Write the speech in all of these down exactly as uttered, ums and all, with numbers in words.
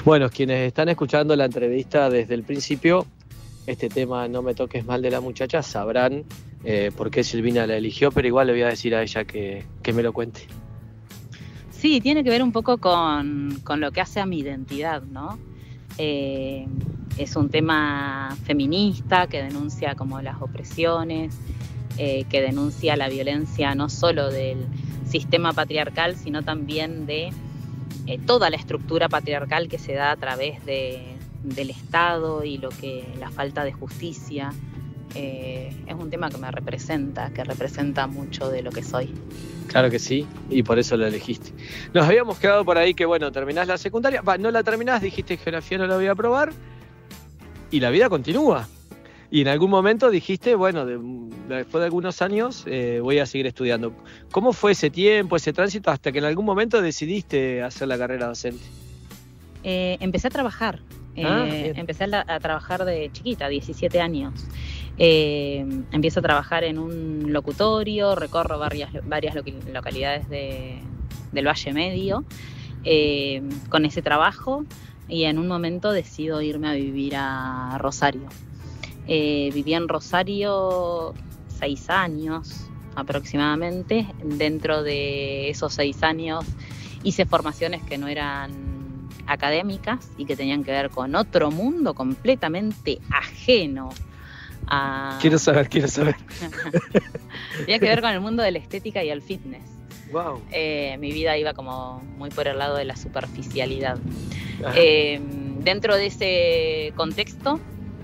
Bueno, quienes están escuchando la entrevista desde el principio, este tema No me toques mal de la muchacha, sabrán eh, por qué Silvina la eligió, pero igual le voy a decir a ella que, que me lo cuente. Sí, tiene que ver un poco con, con lo que hace a mi identidad, ¿no? Eh, es un tema feminista que denuncia como las opresiones, eh, que denuncia la violencia no solo del sistema patriarcal, sino también de eh, toda la estructura patriarcal que se da a través de, del Estado y lo que la falta de justicia. Eh, es un tema que me representa, que representa mucho de lo que soy. Claro que sí, y por eso lo elegiste. Nos habíamos quedado por ahí que, bueno, terminás la secundaria, bah, no la terminás, dijiste geografía no la voy a probar, y la vida continúa. Y en algún momento dijiste, bueno, de, después de algunos años eh, voy a seguir estudiando. ¿Cómo fue ese tiempo, ese tránsito, hasta que en algún momento decidiste hacer la carrera docente? Eh, empecé a trabajar, Ah, eh, empecé a, la, a trabajar de chiquita, diecisiete años. Eh, empiezo a trabajar en un locutorio, recorro varias, varias localidades de, del Valle Medio eh, con ese trabajo, y en un momento decido irme a vivir a Rosario. Eh, viví en Rosario seis años aproximadamente. Dentro de esos seis años hice formaciones que no eran académicas y que tenían que ver con otro mundo completamente ajeno. A... Quiero saber, quiero saber. Tenía que ver con el mundo de la estética y el fitness. Wow. Eh, mi vida iba como muy por el lado de la superficialidad. Eh, dentro de ese contexto,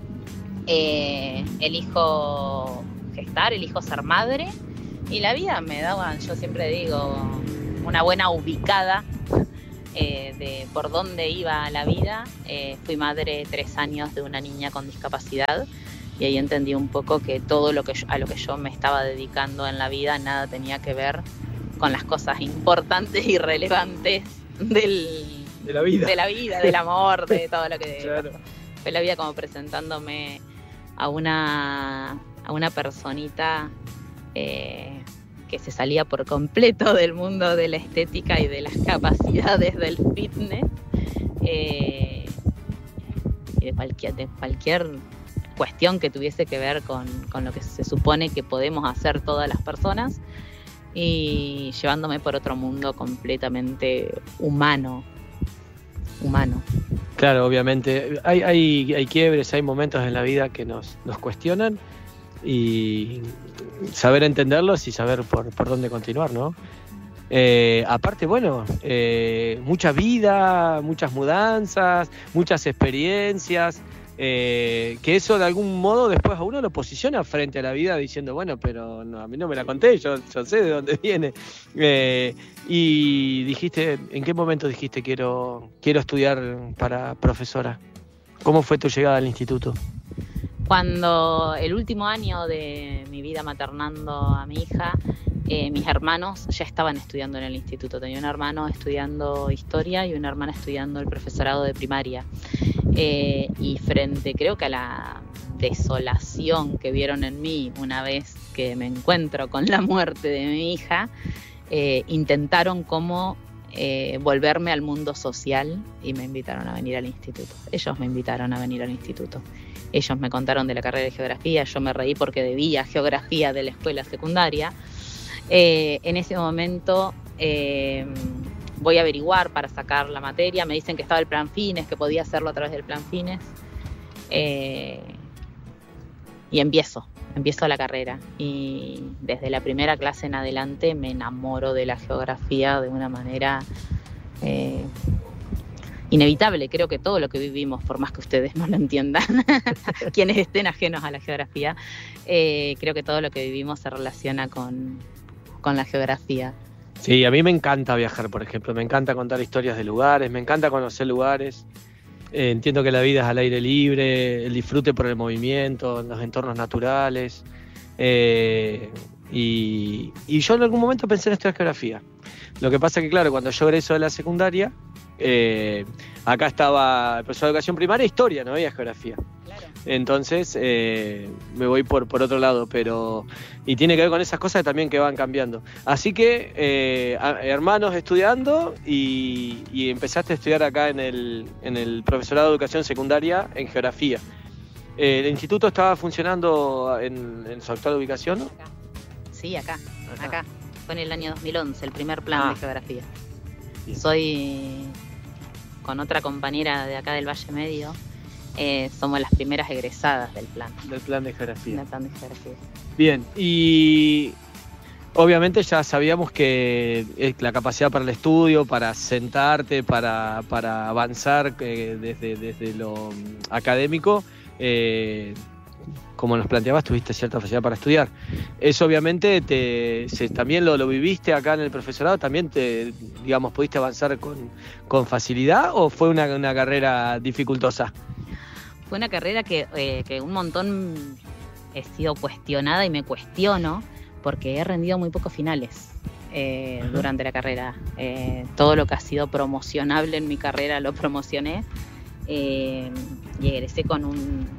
eh, elijo gestar, elijo ser madre, y la vida me daba, yo siempre digo, una buena ubicada eh, de por dónde iba la vida. Eh, fui madre tres años de una niña con discapacidad. Y ahí entendí un poco que todo lo que yo, a lo que yo me estaba dedicando en la vida nada tenía que ver con las cosas importantes y relevantes del, de la vida, de la vida, del amor, de todo lo que... Claro. Fue la vida como presentándome a una, a una personita eh, que se salía por completo del mundo de la estética y de las capacidades del fitness eh, y de cualquier... De cualquier cuestión que tuviese que ver con, con lo que se supone que podemos hacer todas las personas, y llevándome por otro mundo completamente humano. Humano. Claro, obviamente. Hay, hay, hay quiebres, hay momentos en la vida que nos, nos cuestionan, y saber entenderlos y saber por, por dónde continuar, ¿no? Eh, aparte, bueno, eh, mucha vida, muchas mudanzas, muchas experiencias. Eh, que eso de algún modo después a uno lo posiciona frente a la vida diciendo, bueno, pero no, a mí no me la conté, yo, yo sé de dónde viene. Eh, y dijiste, ¿en qué momento dijiste quiero, quiero estudiar para profesora? ¿Cómo fue tu llegada al instituto? Cuando el último año de mi vida maternando a mi hija, eh, mis hermanos ya estaban estudiando en el instituto. Tenía un hermano estudiando historia y una hermana estudiando el profesorado de primaria. Eh, y frente, creo que a la desolación que vieron en mí una vez que me encuentro con la muerte de mi hija, eh, intentaron como eh, volverme al mundo social y me invitaron a venir al instituto. Ellos me invitaron a venir al instituto. Ellos me contaron de la carrera de geografía, yo me reí porque debía geografía de la escuela secundaria. Eh, en ese momento eh, voy a averiguar para sacar la materia, me dicen que estaba el plan Fines, que podía hacerlo a través del plan Fines, eh, y empiezo, empiezo la carrera, y desde la primera clase en adelante me enamoro de la geografía de una manera eh, inevitable. Creo que todo lo que vivimos, por más que ustedes no lo entiendan, quienes estén ajenos a la geografía, eh, creo que todo lo que vivimos se relaciona con, con la geografía. Sí, a mí me encanta viajar, por ejemplo, me encanta contar historias de lugares, me encanta conocer lugares. Eh, entiendo que la vida es al aire libre, el disfrute por el movimiento, los entornos naturales. Eh, y, y yo en algún momento pensé en estudiar geografía. Lo que pasa que, claro, cuando yo egreso de la secundaria, eh, acá estaba el profesor de educación primaria, historia, no había geografía. Claro. Entonces eh, me voy por, por otro lado, pero y tiene que ver con esas cosas también que van cambiando. Así que eh, a, hermanos estudiando y, y empezaste a estudiar acá en el, en el profesorado de educación secundaria en geografía. Eh, ¿El instituto estaba funcionando en, en su actual ubicación? Acá. Sí, acá, acá, acá. Fue en el año dos mil once, el primer plan ah. de geografía. Bien. Soy con otra compañera de acá del Valle Medio. Eh, somos las primeras egresadas del plan. Del plan de geografía. Del plan de geografía. Bien, y obviamente ya sabíamos que la capacidad para el estudio, para sentarte, para, para avanzar eh, desde, desde lo académico, eh, como nos planteabas, tuviste cierta facilidad para estudiar. Eso obviamente te, se, también lo, lo viviste acá en el profesorado, también te, digamos, pudiste avanzar con, con facilidad, ¿o fue una, una carrera dificultosa? Fue una carrera que, eh, que un montón he sido cuestionada y me cuestiono porque he rendido muy pocos finales eh, durante la carrera. Eh, todo lo que ha sido promocionable en mi carrera lo promocioné eh, y egresé con un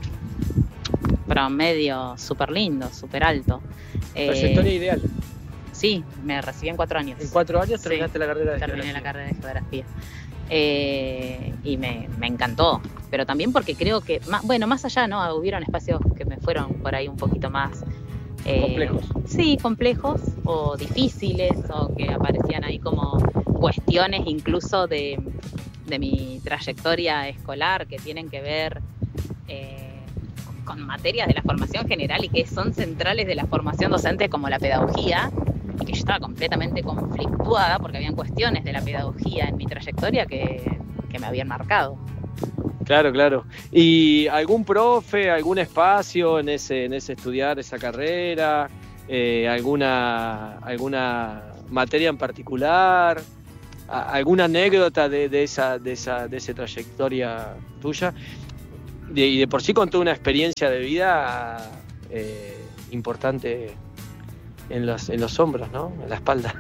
promedio súper lindo, súper alto. Trayectoria eh, ideal. Sí, me recibí en cuatro años. ¿En cuatro años terminaste sí, la carrera de terminé geografía? la carrera de geografía. Eh, y me, me encantó, pero también porque creo que, más, bueno, más allá, ¿no? Hubieron espacios que me fueron por ahí un poquito más... Eh, complejos. Sí, complejos o difíciles, o que aparecían ahí como cuestiones incluso de, de mi trayectoria escolar que tienen que ver eh, con materias de la formación general y que son centrales de la formación docente, como la pedagogía, y que yo estaba completamente conflictuada porque habían cuestiones de la pedagogía en mi trayectoria que, que me habían marcado. Claro, claro. ¿Y algún profe, algún espacio en ese, en ese estudiar esa carrera? Eh, alguna, ¿Alguna materia en particular? ¿Alguna anécdota de, de, esa, de, esa, de esa trayectoria tuya? De, y de por sí contó una experiencia de vida eh, importante en los, en los hombros, ¿no? En la espalda.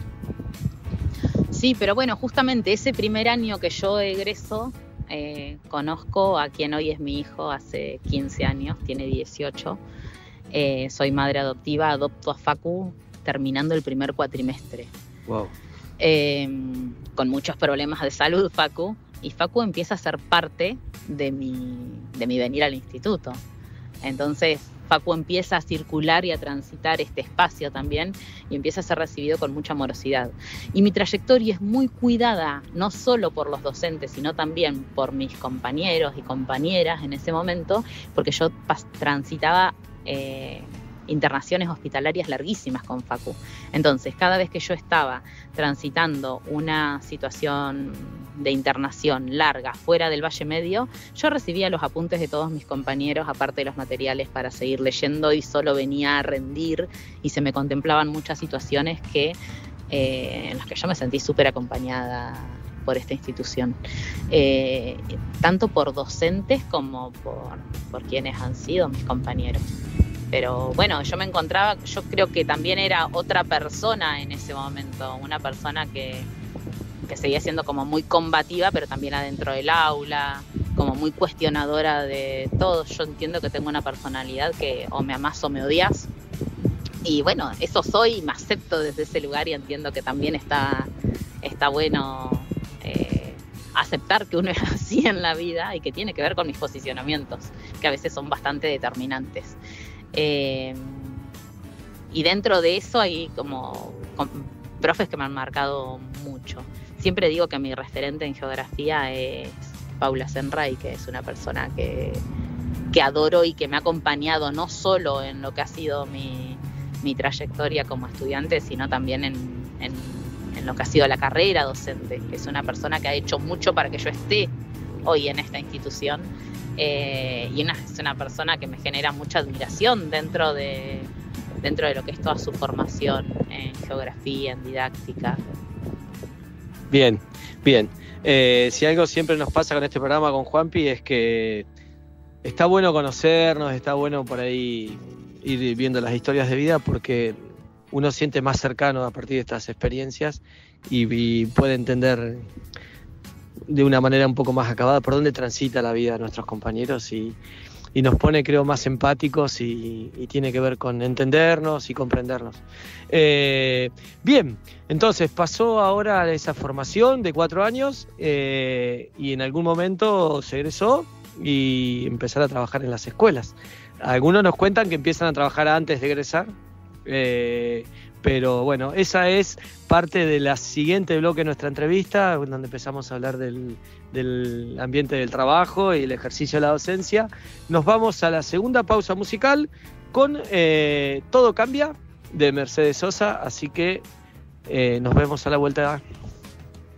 Sí, pero bueno, justamente ese primer año que yo egreso, eh, conozco a quien hoy es mi hijo hace quince años, tiene dieciocho. Eh, soy madre adoptiva, adopto a Facu terminando el primer cuatrimestre. Wow. Eh, con muchos problemas de salud, Facu, y Facu empieza a ser parte de mi, de mi venir al instituto. Entonces, Facu empieza a circular y a transitar este espacio también y empieza a ser recibido con mucha amorosidad. Y mi trayectoria es muy cuidada, no solo por los docentes, sino también por mis compañeros y compañeras en ese momento, porque yo pas- transitaba eh, internaciones hospitalarias larguísimas con Facu. Entonces, cada vez que yo estaba transitando una situación de internación larga fuera del Valle Medio, yo recibía los apuntes de todos mis compañeros, aparte de los materiales para seguir leyendo, y solo venía a rendir, y se me contemplaban muchas situaciones que, eh, en las que yo me sentí súper acompañada por esta institución, eh, tanto por docentes como por, por quienes han sido mis compañeros. Pero bueno, yo me encontraba, yo creo que también era otra persona en ese momento, una persona que, que seguía siendo como muy combativa, pero también adentro del aula, como muy cuestionadora de todo. Yo entiendo que tengo una personalidad que o me amás o me odias, y bueno, eso soy y me acepto desde ese lugar, y entiendo que también está, está bueno eh, aceptar que uno es así en la vida y que tiene que ver con mis posicionamientos, que a veces son bastante determinantes. Eh, y dentro de eso hay como, como profes que me han marcado mucho. Siempre digo que mi referente en geografía es Paula Senray, que es una persona que, que adoro y que me ha acompañado no solo en lo que ha sido mi, mi trayectoria como estudiante, sino también en, en, en lo que ha sido la carrera docente, que es una persona que ha hecho mucho para que yo esté hoy en esta institución. Eh, y una, es una persona que me genera mucha admiración dentro de, dentro de lo que es toda su formación en geografía, en didáctica. Bien, bien. Eh, si algo siempre nos pasa con este programa con Juanpi es que está bueno conocernos, está bueno por ahí ir viendo las historias de vida, porque uno siente más cercano a partir de estas experiencias y, y puede entender de una manera un poco más acabada por dónde transita la vida de nuestros compañeros, y, y nos pone, creo, más empáticos y, y tiene que ver con entendernos y comprendernos. Eh, bien, entonces pasó ahora esa formación de cuatro años eh, y en algún momento se egresó y empezar a trabajar en las escuelas. Algunos nos cuentan que empiezan a trabajar antes de egresar, eh, pero bueno, esa es parte de la siguiente bloque de nuestra entrevista, donde empezamos a hablar del, del ambiente del trabajo y el ejercicio de la docencia. Nos vamos a la segunda pausa musical con eh, Todo Cambia, de Mercedes Sosa, así que eh, nos vemos a la vuelta.